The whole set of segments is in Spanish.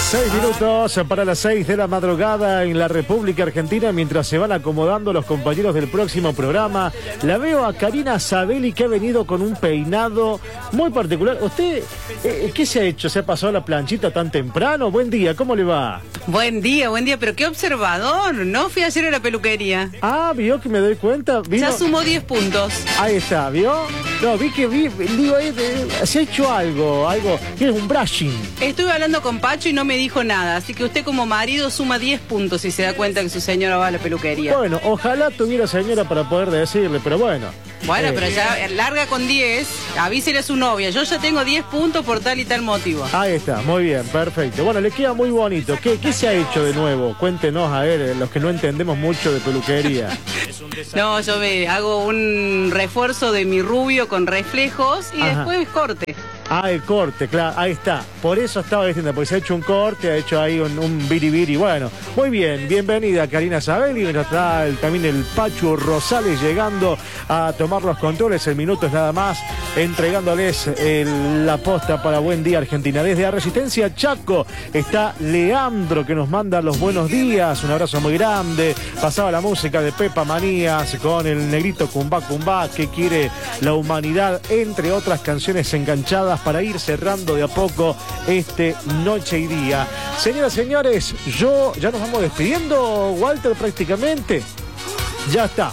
6 minutos para las 6 de la madrugada en la República Argentina, mientras se van acomodando los compañeros del próximo programa. La veo a Karina Sabelli, que ha venido con un peinado muy particular. ¿Usted qué se ha hecho? ¿Se ha pasado la planchita tan temprano? Buen día, ¿cómo le va? Buen día, pero qué observador. No fui ayer a la peluquería. Ah, vio que me doy cuenta. ¿Vino? Ya sumó 10 puntos. Ahí está, ¿vio? No, digo, se ha hecho algo, que es un brushing. Estuve hablando con Pacho y no me dijo nada, así que usted como marido suma 10 puntos si se da cuenta que su señora va a la peluquería. Bueno, ojalá tuviera señora para poder decirle, pero bueno. Bueno, pero ya larga con 10, avísele a su novia. Yo ya tengo 10 puntos por tal y tal motivo. Ahí está, muy bien, perfecto. Bueno, le queda muy bonito. ¿Qué se ha hecho de nuevo? Cuéntenos, a ver, los que no entendemos mucho de peluquería. No, yo hago un refuerzo de mi rubio con reflejos y después corte. Ah, el corte, claro, ahí está. Por eso estaba diciendo, porque se ha hecho un corte, ha hecho ahí un biribiri. Bueno, muy bien, bienvenida Karina Sabelli. Está también el Pachu Rosales llegando a tomar los controles. El minuto es nada más, entregándoles la posta para Buen Día Argentina. Desde Resistencia Chaco está Leandro, que nos manda los buenos días. Un abrazo muy grande. Pasaba la música de Pepa Manías con el negrito Cumbá Cumbá, que quiere la humanidad, entre otras canciones enganchadas, para ir cerrando de a poco Noche y Día. Señoras y señores, ya nos vamos despidiendo, Walter, prácticamente. Ya está.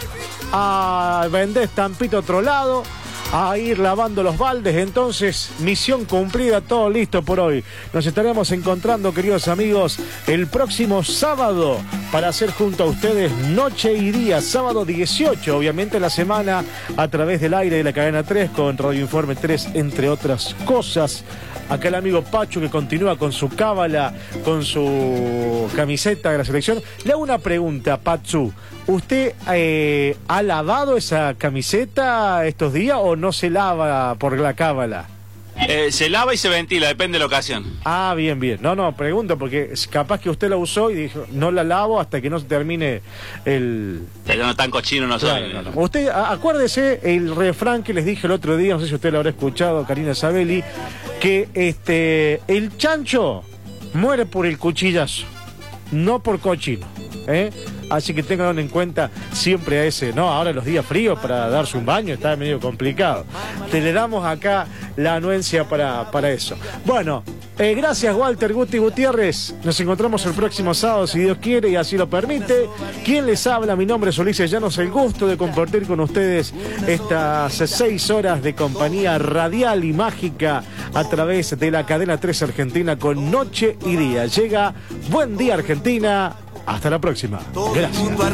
A vender estampito a otro lado, a ir lavando los baldes. Entonces, misión cumplida, todo listo por hoy. Nos estaremos encontrando, queridos amigos, el próximo sábado para hacer junto a ustedes Noche y Día, sábado 18, obviamente la semana, a través del aire de la cadena 3 con Radio Informe 3, entre otras cosas. Acá el amigo Pachu, que continúa con su cábala, con su camiseta de la selección. Le hago una pregunta, Pachu. ¿Usted ha lavado esa camiseta estos días o no se lava por la cábala? Se lava y se ventila, depende de la ocasión. Ah, bien. No, pregunto porque capaz que usted la usó y dijo, no la lavo hasta que no se termine el... Pero no tan cochino no soy. Claro, no. Usted, acuérdese el refrán que les dije el otro día, no sé si usted lo habrá escuchado, Karina Sabelli, que el chancho muere por el cuchillazo, no por cochino, Así que tengan en cuenta siempre a ese, ¿no? Ahora los días fríos para darse un baño está medio complicado. Le damos acá la anuencia para eso. Bueno, gracias Walter Guti Gutiérrez. Nos encontramos el próximo sábado, si Dios quiere y así lo permite. ¿Quién les habla? Mi nombre es Ulises Llanos. El gusto de compartir con ustedes estas 6 horas de compañía radial y mágica a través de la cadena 3 Argentina con Noche y Día. Llega Buen Día Argentina. Hasta la próxima. Gracias.